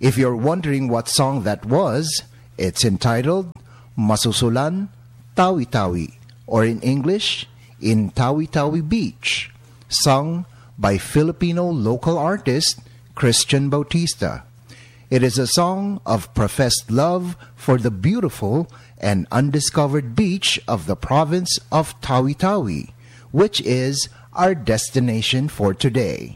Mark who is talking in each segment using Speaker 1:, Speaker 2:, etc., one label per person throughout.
Speaker 1: If you're wondering what song that was, it's entitled Masusulan Tawi-Tawi, or in English, In Tawi-Tawi Beach, sung by Filipino local artist Christian Bautista. It is a song of professed love for the beautiful and undiscovered beach of the province of Tawi-Tawi, which is our destination for today.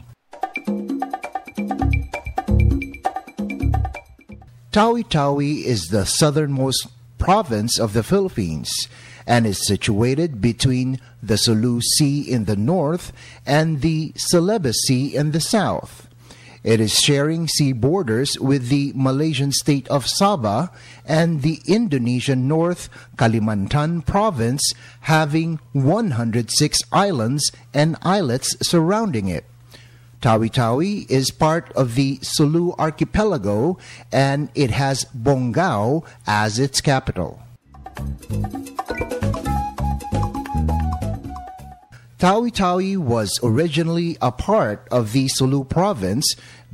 Speaker 1: Tawi-Tawi is the southernmost province of the Philippines and is situated between the Sulu Sea in the north and the Celebes Sea in the south. It is sharing sea borders with the Malaysian state of Sabah and the Indonesian North Kalimantan province, having 106 islands and islets surrounding it. Tawi-Tawi is part of the Sulu archipelago and it has Bongao as its capital. Tawi-Tawi was originally a part of the Sulu province,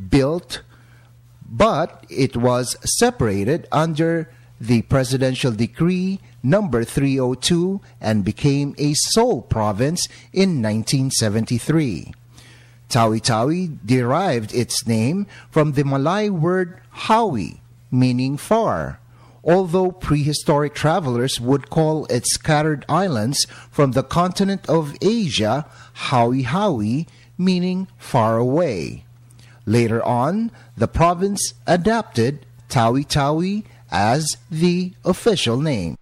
Speaker 1: but it was separated under the Presidential Decree number 302 and became a sole province in 1973. Tawi-Tawi derived its name from the Malay word hawi, meaning far, although prehistoric travelers would call its scattered islands from the continent of Asia Hawi-Hawi, meaning far away. Later on, the province adapted Tawi-Tawi as the official name.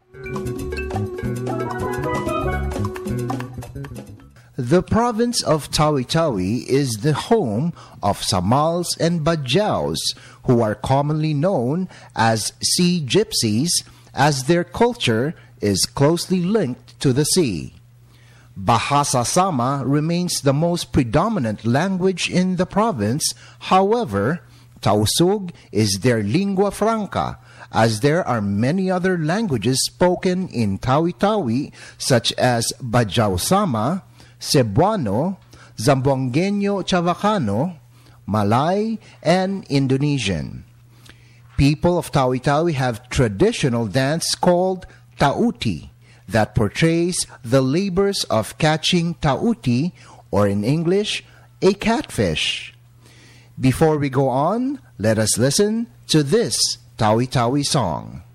Speaker 1: The province of Tawi-Tawi is the home of Samals and Badjaos, who are commonly known as sea gypsies, as their culture is closely linked to the sea. Bahasa Sama remains the most predominant language in the province. However, Tausug is their lingua franca, as there are many other languages spoken in Tawi-Tawi, such as Badjao Sama, Cebuano, Zamboangueño Chavacano, Malay, and Indonesian. People of Tawi-Tawi have traditional dance called Tauti that portrays the labors of catching tauti, or in English, a catfish. Before we go on, let us listen to this Tawi-Tawi song.